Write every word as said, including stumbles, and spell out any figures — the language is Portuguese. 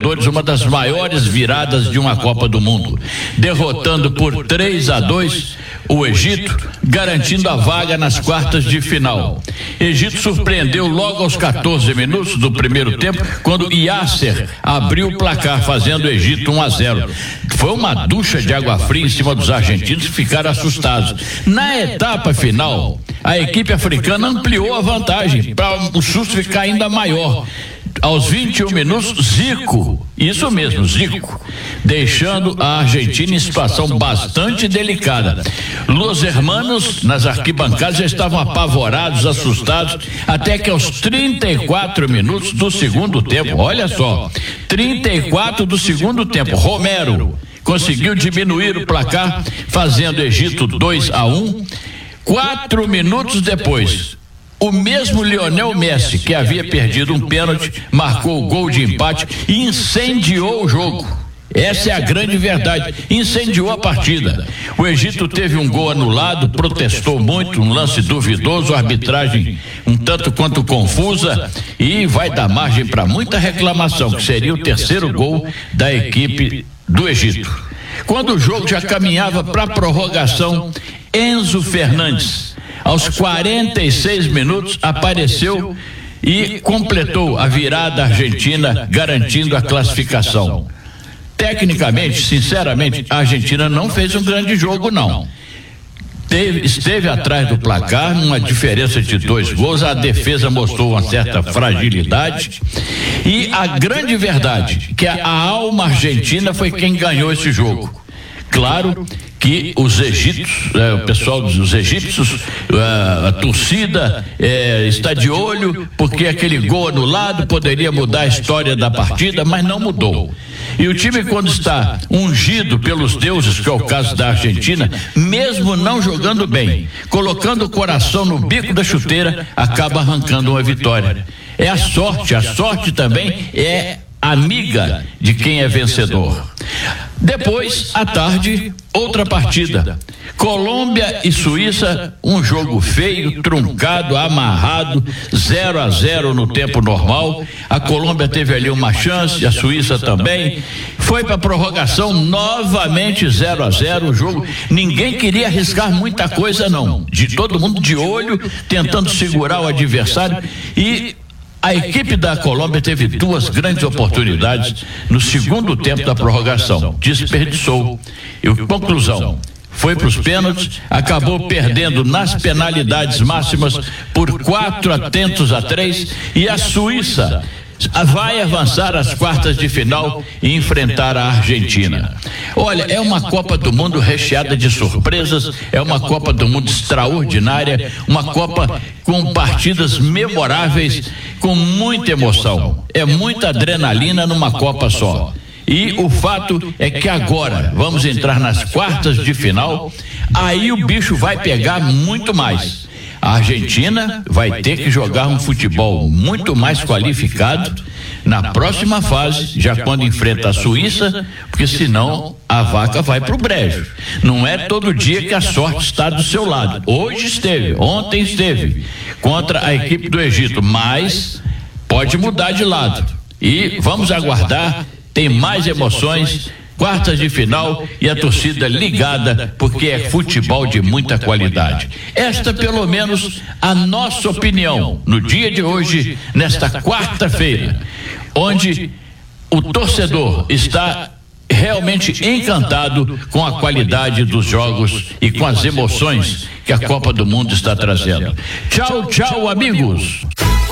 torcedores uma das maiores viradas de uma Copa do Mundo, derrotando por três a dois o Egito, garantindo a vaga nas quartas de final. Egito surpreendeu logo aos quatorze minutos do primeiro tempo, quando Yasser abriu o placar, fazendo o Egito um a zero. Foi uma ducha de água fria em cima dos argentinos, que ficaram assustados. Na etapa final, a equipe africana ampliou a vantagem para o susto ficar ainda maior. Aos vinte e um minutos, Zico, isso mesmo, Zico, deixando a Argentina em situação bastante delicada. Los hermanos, nas arquibancadas, já estavam apavorados, assustados, até que aos trinta e quatro minutos do segundo tempo, olha só, trinta e quatro do segundo tempo, Romero conseguiu diminuir o placar, fazendo o Egito dois a um. Quatro minutos depois, o mesmo Lionel Messi, que havia perdido um pênalti, marcou o gol de empate e incendiou o jogo. Essa é a grande verdade, incendiou a partida. O Egito teve um gol anulado, protestou muito, um lance duvidoso, arbitragem um tanto quanto confusa, e vai dar margem para muita reclamação, que seria o terceiro gol da equipe do Egito. Quando o jogo já caminhava para a prorrogação, Enzo Fernandes, aos quarenta e seis minutos, apareceu e completou a virada argentina, garantindo a classificação. Tecnicamente, sinceramente, a Argentina não fez um grande jogo, não. Teve, esteve atrás do placar, numa diferença de dois gols, a defesa mostrou uma certa fragilidade, e a grande verdade, que a, a alma argentina foi quem ganhou esse jogo. Claro que os egípcios, eh, o pessoal dos egípcios, eh, a torcida eh, está de olho, porque aquele gol anulado poderia mudar a história da partida, mas não mudou. E o time, quando está ungido pelos deuses, que é o caso da Argentina, mesmo não jogando bem, colocando o coração no bico da chuteira, acaba arrancando uma vitória. É a sorte, a sorte também é amiga de quem é vencedor. Depois, à tarde, outra partida. Colômbia e Suíça, um jogo feio, truncado, amarrado, zero a zero no tempo normal. A Colômbia teve ali uma chance, a Suíça também. Foi para prorrogação, novamente zero a zero o jogo. Ninguém queria arriscar muita coisa, não. De todo mundo de olho, tentando segurar o adversário, e a equipe da Colômbia teve duas grandes oportunidades no segundo tempo da prorrogação. Desperdiçou. E conclusão, foi para os pênaltis, acabou perdendo nas penalidades máximas por quatro atentos a três, e a Suíça vai avançar às quartas de final e enfrentar a Argentina. Olha, é uma Copa do Mundo recheada de surpresas, é uma Copa do Mundo extraordinária, uma Copa com partidas memoráveis, com muita emoção. É muita adrenalina numa Copa só. E o fato é que agora vamos entrar nas quartas de final, aí o bicho vai pegar muito mais. A Argentina vai ter que jogar um futebol muito mais qualificado na próxima fase, já quando enfrenta a Suíça, porque senão a vaca vai pro brejo. Não é todo dia que a sorte está do seu lado. Hoje esteve, ontem esteve contra a equipe do Egito, mas pode mudar de lado. E vamos aguardar, tem mais emoções, quartas de final e a torcida ligada, porque é futebol de muita qualidade. Esta, pelo menos, a nossa opinião no dia de hoje, nesta quarta-feira, onde o torcedor está realmente encantado com a qualidade dos jogos e com as emoções que a Copa do Mundo está trazendo. Tchau, tchau, amigos.